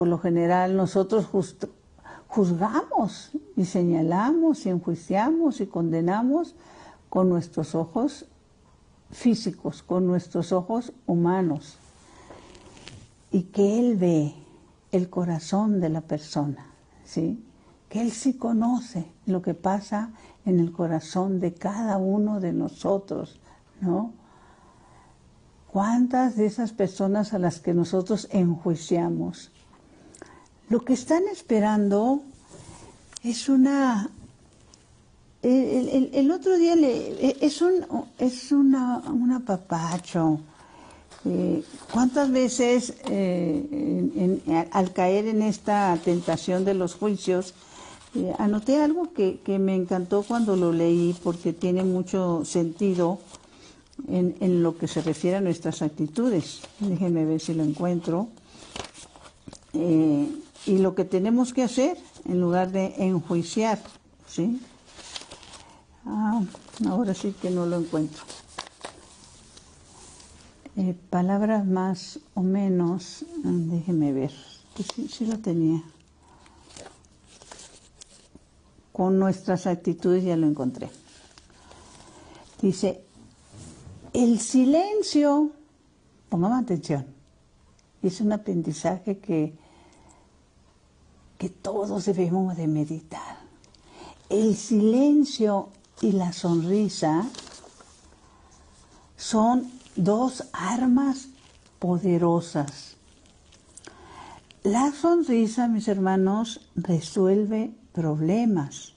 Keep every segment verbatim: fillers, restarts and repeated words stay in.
Por lo general nosotros just, juzgamos y señalamos y enjuiciamos y condenamos con nuestros ojos físicos, con nuestros ojos humanos. Y que Él ve el corazón de la persona, ¿sí? Que Él sí conoce lo que pasa en el corazón de cada uno de nosotros, ¿no? ¿Cuántas de esas personas a las que nosotros enjuiciamos? Lo que están esperando es una... El, el, el otro día le, es un es una, un apapacho. Eh, ¿Cuántas veces eh, en, en, al caer en esta tentación de los juicios, eh, anoté algo que, que me encantó cuando lo leí, porque tiene mucho sentido en, en lo que se refiere a nuestras actitudes? Déjenme ver si lo encuentro. Eh, y lo que tenemos que hacer en lugar de enjuiciar, ¿sí? Ah, ahora sí que no lo encuentro. Eh, palabras más o menos, déjeme ver, que sí, sí lo tenía. Con nuestras actitudes ya lo encontré. Dice, el silencio, pongamos atención, es un aprendizaje que, que todos debemos de meditar. El silencio y la sonrisa son dos armas poderosas. La sonrisa, mis hermanos, resuelve problemas.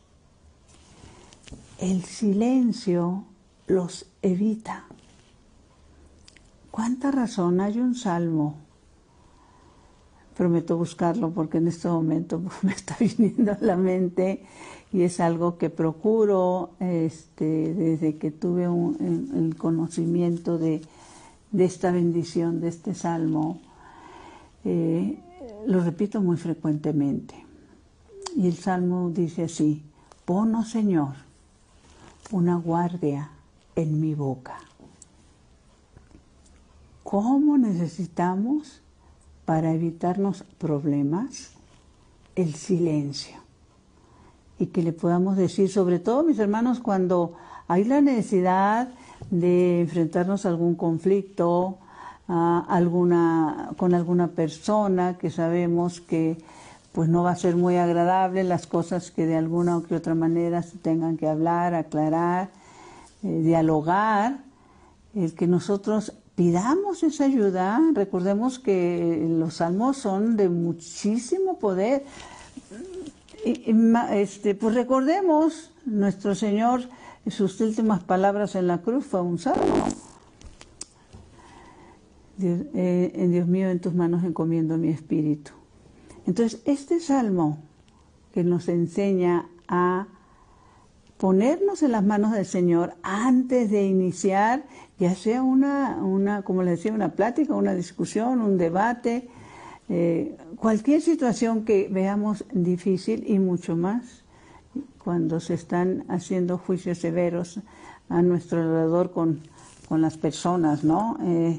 El silencio los evita. ¿Cuánta razón? Hay un salmo. Prometo buscarlo porque en este momento me está viniendo a la mente y es algo que procuro este, desde que tuve un, el conocimiento de, de esta bendición, de este salmo. Eh, lo repito muy frecuentemente. Y el salmo dice así: pon, oh Señor, una guardia en mi boca. ¿Cómo necesitamos, para evitarnos problemas, el silencio? Y que le podamos decir, sobre todo, mis hermanos, cuando hay la necesidad de enfrentarnos a algún conflicto, a alguna, con alguna persona que sabemos que pues no va a ser muy agradable, las cosas que de alguna u otra manera se tengan que hablar, aclarar, eh, dialogar, el que nosotros pidamos esa ayuda. Recordemos que los salmos son de muchísimo poder. Este, pues recordemos, nuestro Señor, sus últimas palabras en la cruz fue un salmo. Dios, eh, Dios mío, en tus manos encomiendo mi espíritu. Entonces, este salmo que nos enseña a ponernos en las manos del Señor antes de iniciar, ya sea una, una como les decía, una plática, una discusión, un debate, eh, cualquier situación que veamos difícil, y mucho más cuando se están haciendo juicios severos a nuestro alrededor con, con las personas, ¿no? Eh,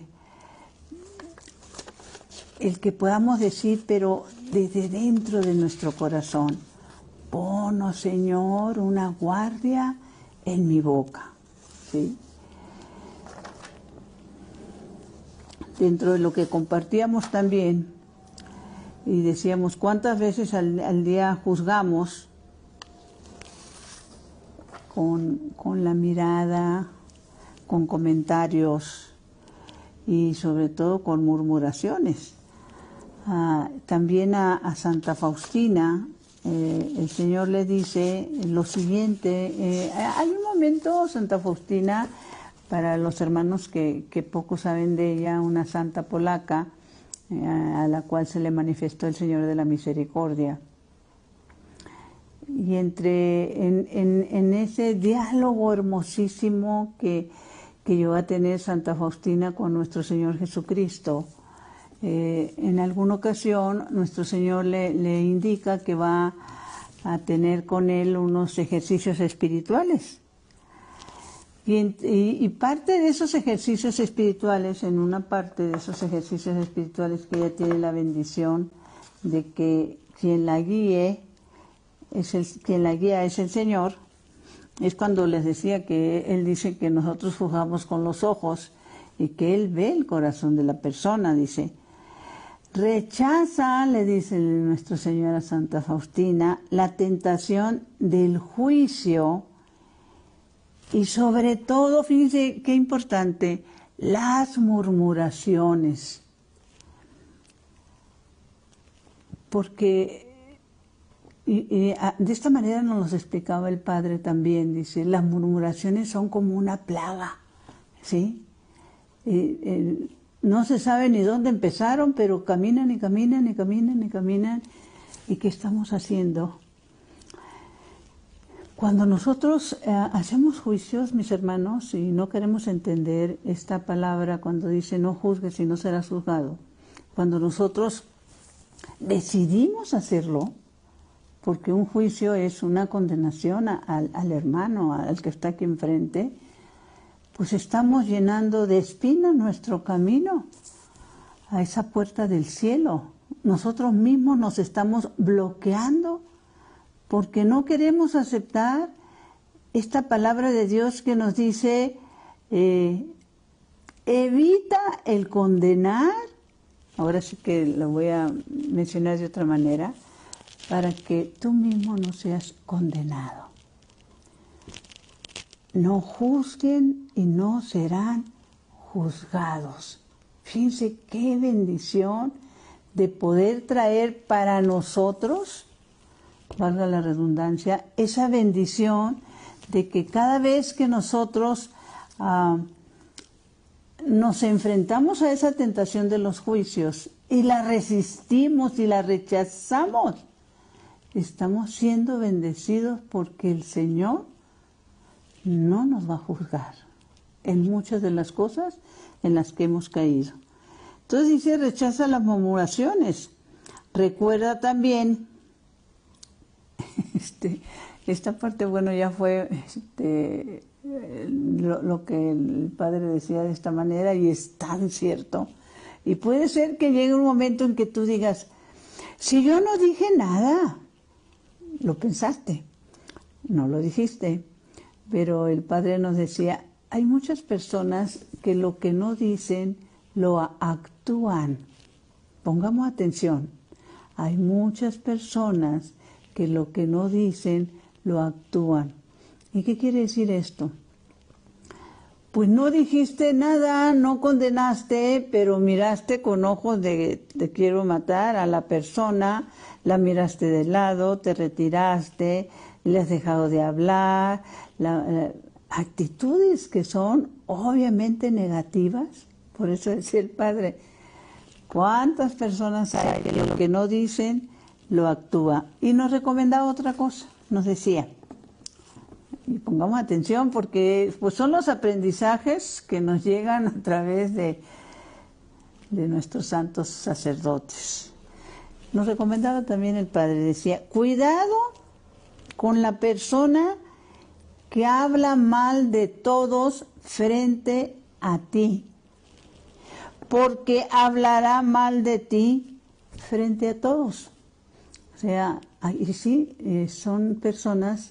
el que podamos decir, pero desde dentro de nuestro corazón: pon, oh Señor, una guardia en mi boca, ¿sí? Dentro de lo que compartíamos también, y decíamos, ¿cuántas veces al, al día juzgamos con, con la mirada, con comentarios y sobre todo con murmuraciones? Ah, también a, a Santa Faustina, eh, el Señor le dice lo siguiente. Eh, hay un momento, Santa Faustina, para los hermanos que, que poco saben de ella, una santa polaca, eh, a la cual se le manifestó el Señor de la Misericordia. Y entre en, en, en ese diálogo hermosísimo que, que llegó a tener Santa Faustina con nuestro Señor Jesucristo, Eh, en alguna ocasión nuestro Señor le, le indica que va a tener con él unos ejercicios espirituales. Y, y, y parte de esos ejercicios espirituales, en una parte de esos ejercicios espirituales que ella tiene la bendición de que quien la guíe es el, quien la guía es el Señor, es cuando les decía que Él dice que nosotros juzgamos con los ojos y que Él ve el corazón de la persona, dice. Rechaza, le dice nuestra Señora Santa Faustina, la tentación del juicio y sobre todo, fíjense qué importante, las murmuraciones. Porque y, y, de esta manera nos los explicaba el Padre también, dice, las murmuraciones son como una plaga, ¿sí? Y, el, no se sabe ni dónde empezaron, pero caminan y caminan y caminan y caminan. ¿Y qué estamos haciendo? Cuando nosotros eh, hacemos juicios, mis hermanos, y no queremos entender esta palabra cuando dice no juzgues y no serás juzgado, cuando nosotros decidimos hacerlo, porque un juicio es una condenación a, al, al hermano, al que está aquí enfrente, pues estamos llenando de espinas nuestro camino a esa puerta del cielo. Nosotros mismos nos estamos bloqueando porque no queremos aceptar esta palabra de Dios que nos dice, eh, evita el condenar, ahora sí que lo voy a mencionar de otra manera, para que tú mismo no seas condenado. No juzguen y no serán juzgados. Fíjense qué bendición de poder traer para nosotros, valga la redundancia, esa bendición de que cada vez que nosotros uh, nos enfrentamos a esa tentación de los juicios y la resistimos y la rechazamos, estamos siendo bendecidos porque el Señor no nos va a juzgar en muchas de las cosas en las que hemos caído. Entonces dice, rechaza las murmuraciones. Recuerda también, este, esta parte, bueno, ya fue este, lo, lo que el Padre decía de esta manera y es tan cierto. Y puede ser que llegue un momento en que tú digas, si yo no dije nada, lo pensaste, no lo dijiste. Pero el Padre nos decía, hay muchas personas que lo que no dicen lo actúan. Pongamos atención, hay muchas personas que lo que no dicen lo actúan. ¿Y qué quiere decir esto? Pues no dijiste nada, no condenaste, pero miraste con ojos de te quiero matar a la persona, la miraste de lado, te retiraste, le has dejado de hablar, la, la, actitudes que son obviamente negativas. Por eso decía el Padre, ¿cuántas personas hay que lo que no dicen lo actúa? Y nos recomendaba otra cosa, nos decía, y pongamos atención porque pues son los aprendizajes que nos llegan a través de, de nuestros santos sacerdotes. Nos recomendaba también el Padre, decía, cuidado con la persona que habla mal de todos frente a ti, porque hablará mal de ti frente a todos. O sea, ahí sí, eh, son personas,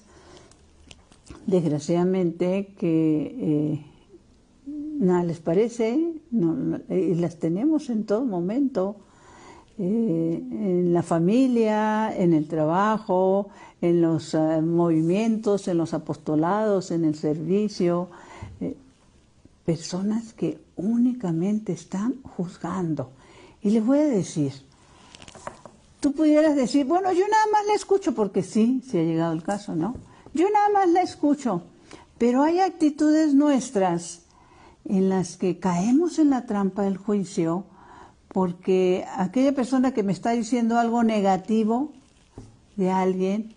desgraciadamente, que eh, nada les parece, no, no, y las tenemos en todo momento, eh, en la familia, en el trabajo, en los uh, movimientos, en los apostolados, en el servicio, eh, personas que únicamente están juzgando. Y les voy a decir, tú pudieras decir, bueno, yo nada más la escucho, porque sí, sí ha llegado el caso, ¿no? Yo nada más la escucho, pero hay actitudes nuestras en las que caemos en la trampa del juicio, porque aquella persona que me está diciendo algo negativo de alguien,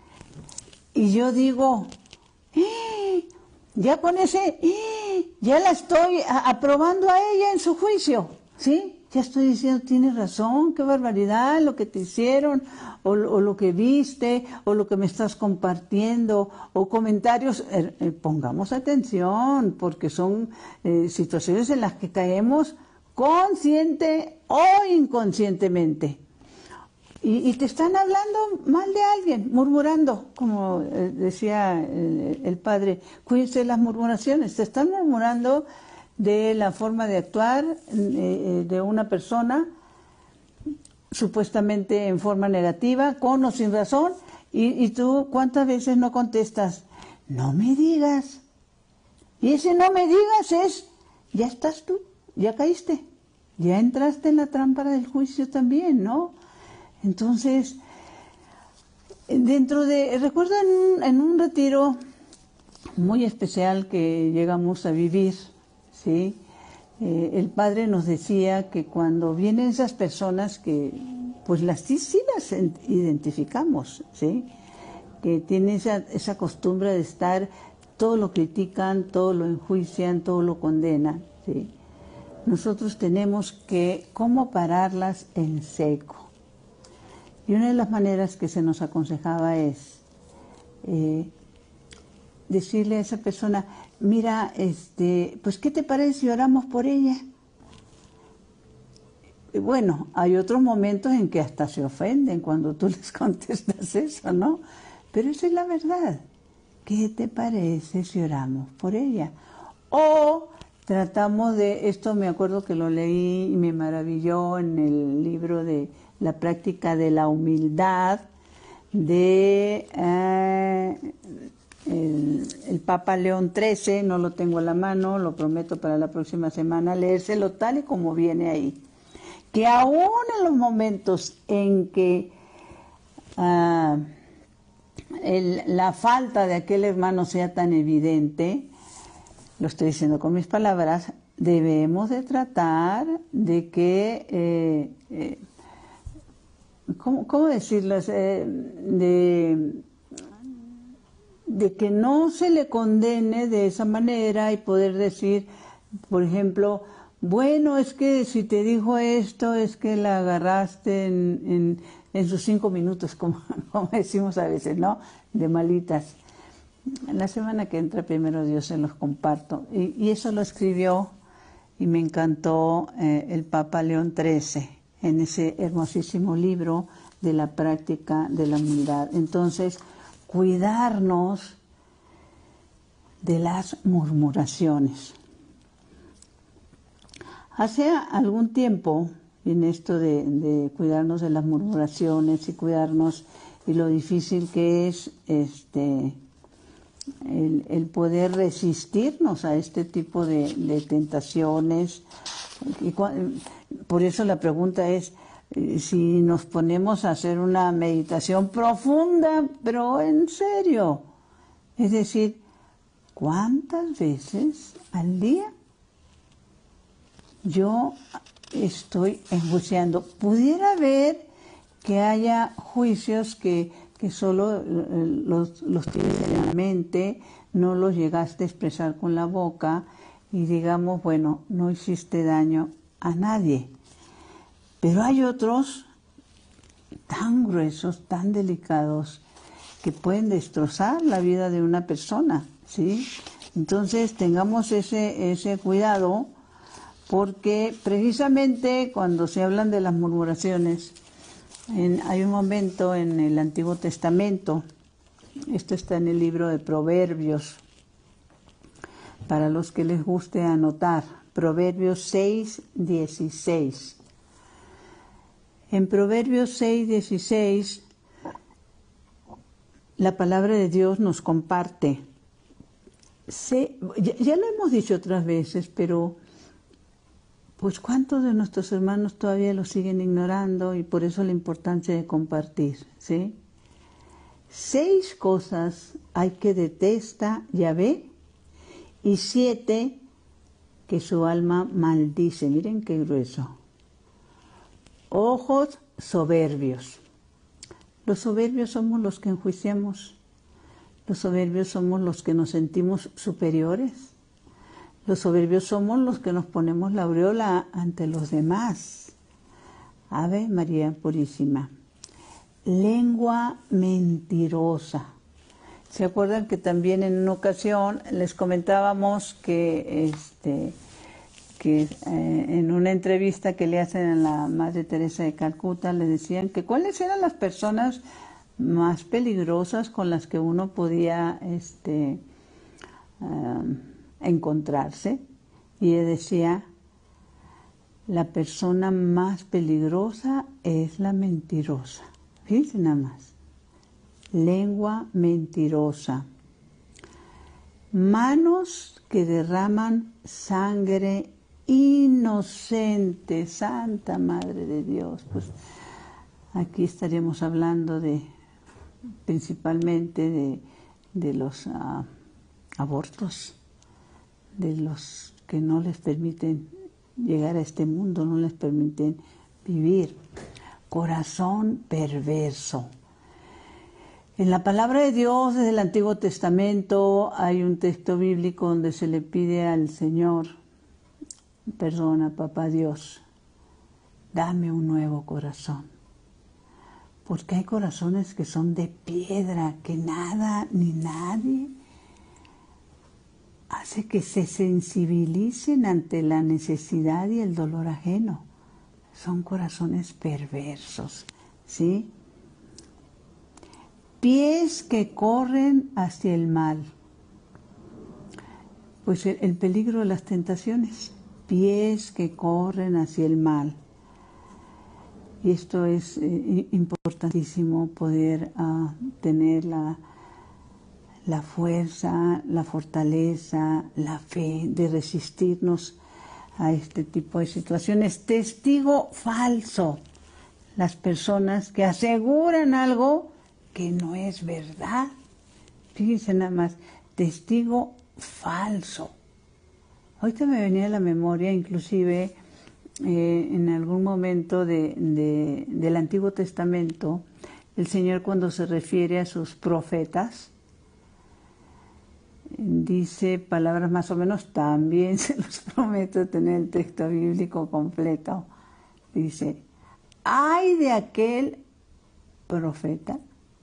y yo digo, ¡eh! Ya con ese, ¡eh! Ya la estoy aprobando a ella en su juicio, ¿sí? Ya estoy diciendo, tienes razón, qué barbaridad lo que te hicieron, o, o lo que viste, o lo que me estás compartiendo, o comentarios. Eh, eh, pongamos atención, porque son eh, situaciones en las que caemos consciente o inconscientemente. Y, y te están hablando mal de alguien, murmurando, como eh, decía el, el padre, cuídense de las murmuraciones, te están murmurando de la forma de actuar eh, de una persona, supuestamente en forma negativa, con o sin razón, y, y tú cuántas veces no contestas, no me digas. Y ese no me digas es, ya estás tú, ya caíste, ya entraste en la trampa del juicio también, ¿no? Entonces, dentro de, recuerdo en, en un retiro muy especial que llegamos a vivir, ¿sí? Eh, el padre nos decía que cuando vienen esas personas que, pues las sí, sí las identificamos, ¿sí? Que tienen esa, esa costumbre de estar, todo lo critican, todo lo enjuician, todo lo condenan, ¿sí? Nosotros tenemos que, ¿cómo pararlas en seco? Y una de las maneras que se nos aconsejaba es eh, decirle a esa persona, mira, este, pues ¿qué te parece si oramos por ella? Y bueno, hay otros momentos en que hasta se ofenden cuando tú les contestas eso, ¿no? Pero esa es la verdad. ¿Qué te parece si oramos por ella? O tratamos de, esto me acuerdo que lo leí y me maravilló en el libro de La práctica de la humildad de eh, el, el Papa León trece, no lo tengo a la mano, lo prometo para la próxima semana leérselo tal y como viene ahí. Que aún en los momentos en que uh, el, la falta de aquel hermano sea tan evidente, lo estoy diciendo con mis palabras, debemos de tratar de que, eh, eh, ¿cómo, cómo decirlo? Eh, de, de que no se le condene de esa manera y poder decir, por ejemplo, bueno, es que si te dijo esto, es que la agarraste en, en, en sus cinco minutos, como, como decimos a veces, ¿no? De malitas. La semana que entra, primero Dios, se los comparto. Y, y eso lo escribió y me encantó eh, el Papa León trece en ese hermosísimo libro de la práctica de la humildad. Entonces, cuidarnos de las murmuraciones. Hace algún tiempo, en esto de, de cuidarnos de las murmuraciones y cuidarnos, y lo difícil que es este el, el poder resistirnos a este tipo de, de tentaciones. Y por eso la pregunta es, si nos ponemos a hacer una meditación profunda, pero en serio, es decir, ¿cuántas veces al día yo estoy enjuiciando? Pudiera ver que haya juicios que, que solo los, los tienes en la mente, no los llegaste a expresar con la boca y digamos, bueno, no hiciste daño a nadie. Pero hay otros tan gruesos, tan delicados, que pueden destrozar la vida de una persona, ¿sí? Entonces tengamos ese, ese cuidado, porque precisamente cuando se hablan de las murmuraciones, en, hay un momento en el Antiguo Testamento, esto está en el libro de Proverbios, para los que les guste anotar, Proverbios seis, dieciséis. En Proverbios seis, dieciséis, la palabra de Dios nos comparte. Se, ya, ya lo hemos dicho otras veces, pero pues cuántos de nuestros hermanos todavía lo siguen ignorando, y por eso la importancia de compartir, ¿sí? Seis cosas hay que detesta Yahvé y siete que su alma maldice. Miren qué grueso. Ojos soberbios. Los soberbios somos los que enjuiciamos. Los soberbios somos los que nos sentimos superiores. Los soberbios somos los que nos ponemos la aureola ante los demás. Ave María Purísima. Lengua mentirosa. ¿Se acuerdan que también en una ocasión les comentábamos que este, que eh, en una entrevista que le hacen a la Madre Teresa de Calcuta le decían que cuáles eran las personas más peligrosas con las que uno podía este, uh, encontrarse, y ella decía: la persona más peligrosa es la mentirosa. Fíjense nada más. Lengua mentirosa. Manos que derraman sangre inocente. Santa Madre de Dios. Pues aquí estaríamos hablando de principalmente de, de los uh, abortos, de los que no les permiten llegar a este mundo, no les permiten vivir. Corazón perverso. En la palabra de Dios, desde el Antiguo Testamento, hay un texto bíblico donde se le pide al Señor: perdona, Papá Dios, dame un nuevo corazón. Porque hay corazones que son de piedra, que nada ni nadie hace que se sensibilicen ante la necesidad y el dolor ajeno. Son corazones perversos, ¿sí? Pies que corren hacia el mal. Pues el, el peligro de las tentaciones. Pies que corren hacia el mal. Y esto es eh, importantísimo, poder uh, tener la, la fuerza, la fortaleza, la fe de resistirnos a este tipo de situaciones. Testigo falso. Las personas que aseguran algo que no es verdad. Fíjense nada más, testigo falso. Ahorita me venía a la memoria, inclusive, eh, en algún momento de, de, del Antiguo Testamento, el Señor, cuando se refiere a sus profetas, dice palabras más o menos, también se los prometo tener el texto bíblico completo. Dice: ay de aquel profeta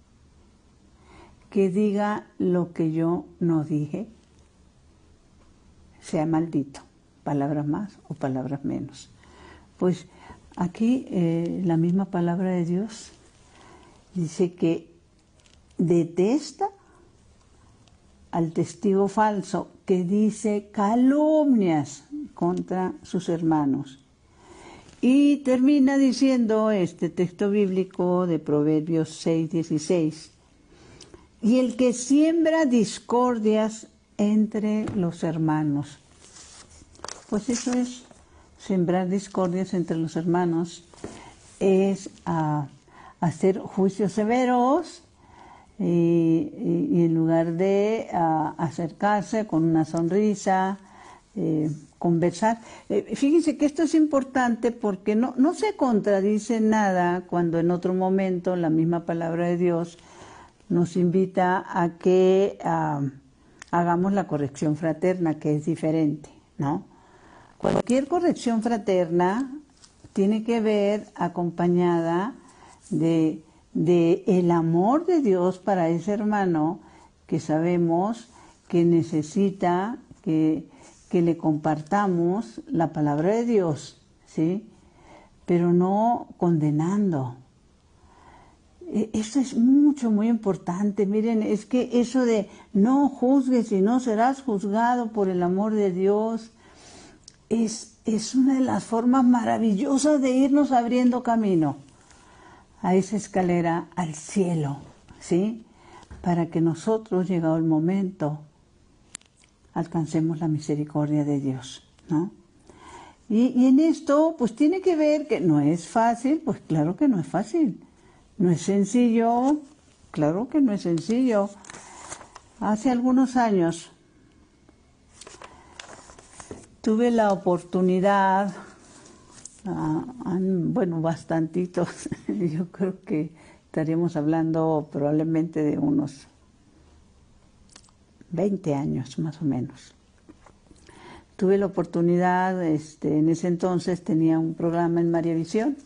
que diga lo que yo no dije, sea maldito. Palabras más o palabras menos. Pues aquí eh, la misma palabra de Dios dice que detesta al testigo falso que dice calumnias contra sus hermanos. Y termina diciendo este texto bíblico de Proverbios seis dieciséis: y el que siembra discordias entre los hermanos. Pues eso es, sembrar discordias entre los hermanos es uh, hacer juicios severos, y, y, y en lugar de uh, acercarse con una sonrisa, eh, conversar. Eh, fíjense que esto es importante porque no, no se contradice nada cuando en otro momento la misma palabra de Dios nos invita a que uh, hagamos la corrección fraterna, que es diferente, ¿no? Cualquier corrección fraterna tiene que ver acompañada de, de el amor de Dios para ese hermano que sabemos que necesita que, que le compartamos la palabra de Dios, ¿sí? Pero no condenando. Eso es mucho, muy importante. Miren, es que eso de no juzgues y no serás juzgado por el amor de Dios es, es una de las formas maravillosas de irnos abriendo camino a esa escalera al cielo, ¿sí? Para que nosotros, llegado el momento, alcancemos la misericordia de Dios, ¿no? Y, y en esto, pues tiene que ver que no es fácil, pues claro que no es fácil. No es sencillo, claro que no es sencillo. Hace algunos años tuve la oportunidad, uh, bueno, bastantitos, yo creo que estaríamos hablando probablemente de unos veinte años más o menos. Tuve la oportunidad, este, en ese entonces tenía un programa en Mariavisión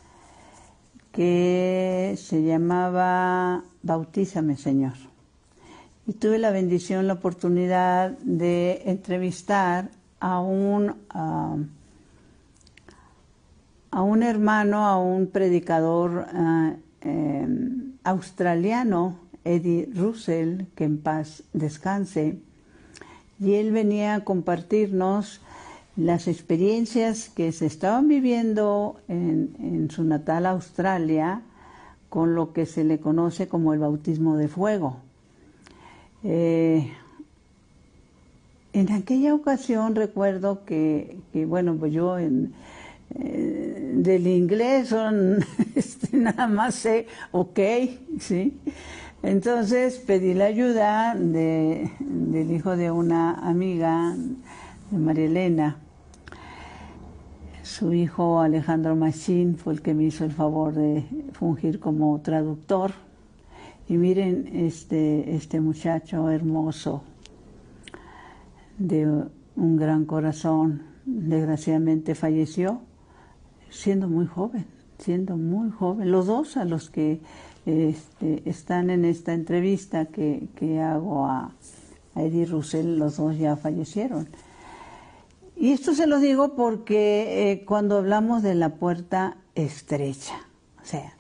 que se llamaba Bautízame, Señor. Y tuve la bendición, la oportunidad de entrevistar a un, uh, a un hermano, a un predicador uh, eh, australiano, Eddie Russell, que en paz descanse, y él venía a compartirnos las experiencias que se estaban viviendo en, en su natal Australia con lo que se le conoce como el bautismo de fuego. Eh, en aquella ocasión recuerdo que, que bueno, pues yo en, eh, del inglés son, este, nada más sé ok, ¿sí? Entonces pedí la ayuda de, del hijo de una amiga, de María Elena. Su hijo Alejandro Machín fue el que me hizo el favor de fungir como traductor. Y miren este, este muchacho hermoso, de un gran corazón, desgraciadamente falleció siendo muy joven, siendo muy joven. Los dos a los que este, están en esta entrevista que, que hago a, a Eddie Russell, los dos ya fallecieron. Y esto se lo digo porque eh, cuando hablamos de la puerta estrecha, o sea,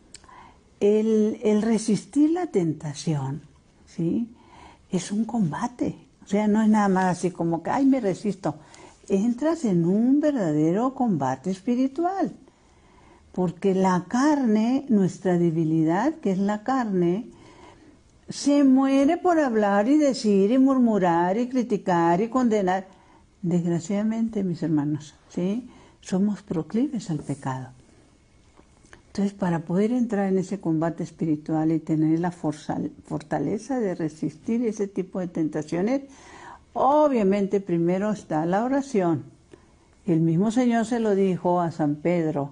el, el resistir la tentación, ¿sí?, es un combate. O sea, no es nada más así como que, ay, me resisto. Entras en un verdadero combate espiritual. Porque la carne, nuestra debilidad, que es la carne, se muere por hablar y decir y murmurar y criticar y condenar. Desgraciadamente, mis hermanos, ¿sí?, somos proclives al pecado. Entonces, para poder entrar en ese combate espiritual y tener la fortaleza de resistir ese tipo de tentaciones, obviamente primero está la oración. El mismo Señor se lo dijo a San Pedro: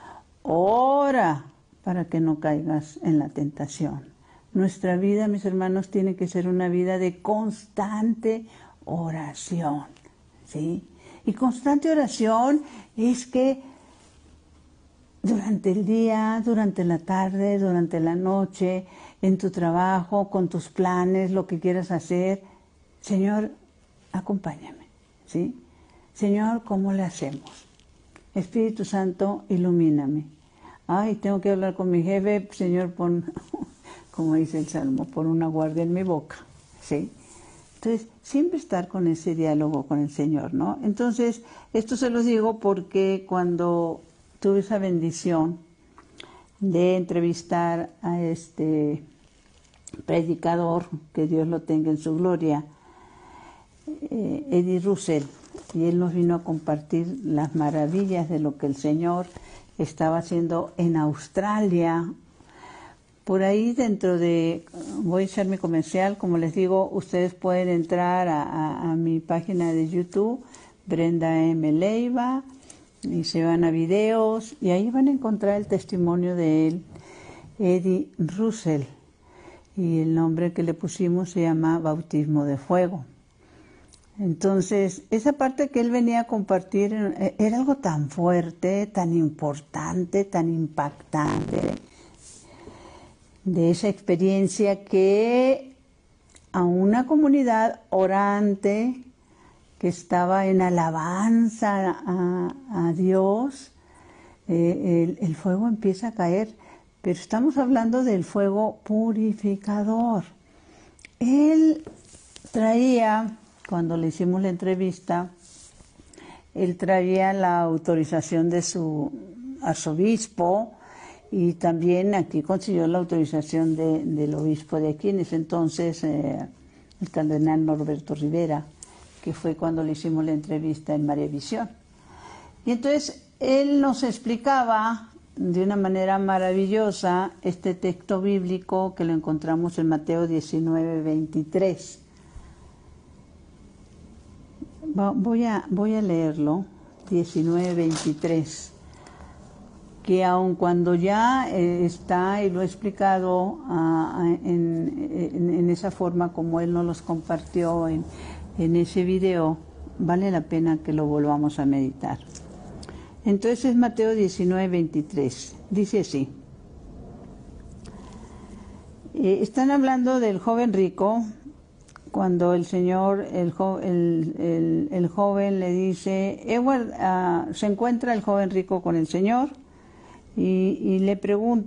ora para que no caigas en la tentación. Nuestra vida, mis hermanos, tiene que ser una vida de constante oración, ¿sí? Y constante oración es que durante el día, durante la tarde, durante la noche, en tu trabajo, con tus planes, lo que quieras hacer, Señor, acompáñame, ¿sí? Señor, ¿cómo le hacemos? Espíritu Santo, ilumíname. Ay, tengo que hablar con mi jefe, Señor, pon, como dice el Salmo, pon una guardia en mi boca, ¿sí? Entonces, siempre estar con ese diálogo con el Señor, ¿no? Entonces, esto se los digo porque cuando tuve esa bendición de entrevistar a este predicador, que Dios lo tenga en su gloria, eh, Eddie Russell, y él nos vino a compartir las maravillas de lo que el Señor estaba haciendo en Australia. Por ahí dentro de, voy a echar mi comercial, como les digo, ustedes pueden entrar a, a, a mi página de YouTube, Brenda M. Leiva, y se van a videos, y ahí van a encontrar el testimonio de él, Eddie Russell, y el nombre que le pusimos se llama Bautismo de Fuego. Entonces, esa parte que él venía a compartir era algo tan fuerte, tan importante, tan impactante, de esa experiencia que a una comunidad orante que estaba en alabanza a, a Dios, eh, el, el fuego empieza a caer, pero estamos hablando del fuego purificador. Él traía, cuando le hicimos la entrevista, él traía la autorización de su arzobispo, y también aquí consiguió la autorización de, del obispo de aquí, en ese entonces, eh, el cardenal Norberto Rivera, que fue cuando le hicimos la entrevista en María Visión. Y entonces él nos explicaba de una manera maravillosa este texto bíblico que lo encontramos en Mateo diecinueve, veintitrés. Voy a, voy a leerlo, diecinueve, veintitrés, que aun cuando ya eh, está y lo he explicado uh, en, en, en esa forma como él nos los compartió en, en ese video, vale la pena que lo volvamos a meditar. Entonces Mateo diecinueve, veintitrés, dice así: eh, están hablando del joven rico cuando el señor, el, jo, el, el, el joven le dice, Edward, uh, se encuentra el joven rico con el señor y, y le pregunta,